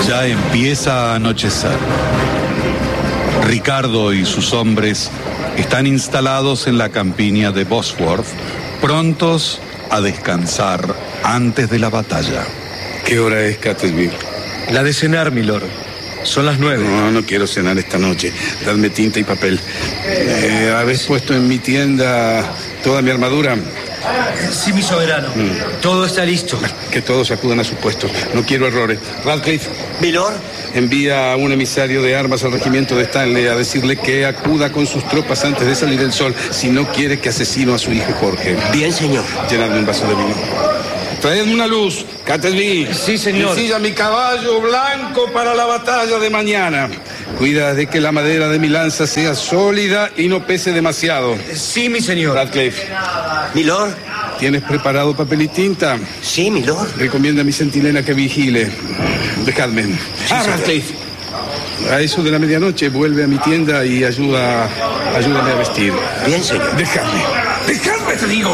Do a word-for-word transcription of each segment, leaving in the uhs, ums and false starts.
Ya empieza a anochecer. Ricardo y sus hombres están instalados en la campiña de Bosworth, prontos a descansar antes de la batalla. ¿Qué hora es, Catesby? La de cenar, milord. Son las nueve. No, no quiero cenar esta noche. Dadme tinta y papel. Eh, ¿Habéis puesto en mi tienda toda mi armadura? Sí, mi soberano. Mm. Todo está listo. Que todos acudan a sus puestos. No quiero errores. Radcliffe. Milord. Envía a un emisario de armas al regimiento de Stanley a decirle que acuda con sus tropas antes de salir el sol si no quiere que asesino a su hijo Jorge. Bien, señor. Llenadme un vaso de vino. Traedme una luz, Catesby. Sí, señor. Ensilla mi caballo blanco para la batalla de mañana. Cuida de que la madera de mi lanza sea sólida y no pese demasiado. Sí, mi señor. Radcliffe. Milord. ¿Tienes preparado papel y tinta? Sí, milord. Recomienda a mi centinela que vigile. Dejadme. Sí, ah, Radcliffe. A eso de la medianoche vuelve a mi tienda y ayuda, ayúdame a vestir. Bien, señor. Dejadme. Dejadme, te digo.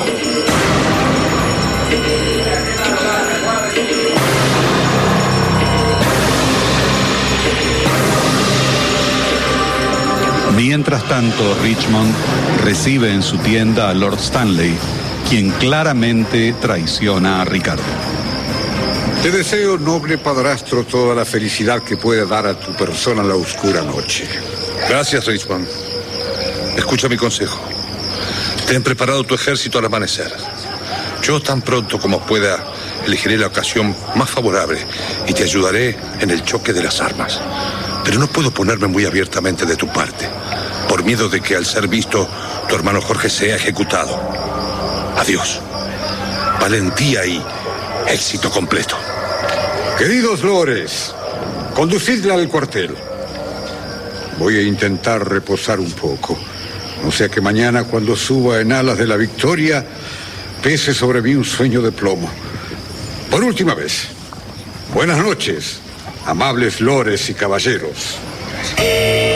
Mientras tanto, Richmond recibe en su tienda a Lord Stanley, quien claramente traiciona a Ricardo. Te deseo, noble padrastro, toda la felicidad que puede dar a tu persona la oscura noche. Gracias, Richmond. Escucha mi consejo. Ten preparado tu ejército al amanecer. Yo, tan pronto como pueda, elegiré la ocasión más favorable y te ayudaré en el choque de las armas. Pero no puedo ponerme muy abiertamente de tu parte, por miedo de que al ser visto tu hermano Jorge sea ejecutado. Adiós. Valentía y éxito completo. Queridos lores, conducidla al cuartel. Voy a intentar reposar un poco. No sea que mañana, cuando suba en alas de la victoria, pese sobre mí un sueño de plomo. Por última vez, buenas noches, amables lores y caballeros.